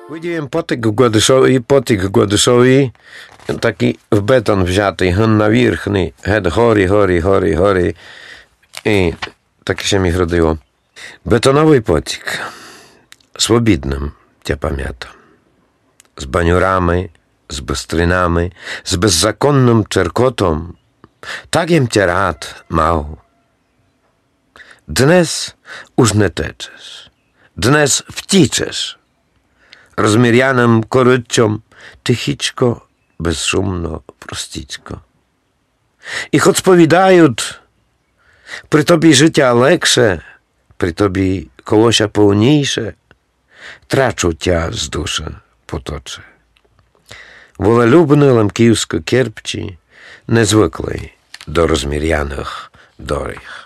Видіємо потік Гладишовий, такий в бетон взятий, ген навірхний, геть горі. І таке ще міг родило. Бетоновий потік, свобідним, тя пам'ята. З банюрами, з бистринами, з беззаконним черкотом. Так єм тя рад мав. Днес уж не течеш, днес втічеш. Розміряним кориччом тихічко, безшумно, простічко. І хоч сповідають, при тобі життя легше, при тобі колося повніше, трачу тя з душа поточе. Волелюбний ламківсько-керпчі не звикли до розміряних доріг.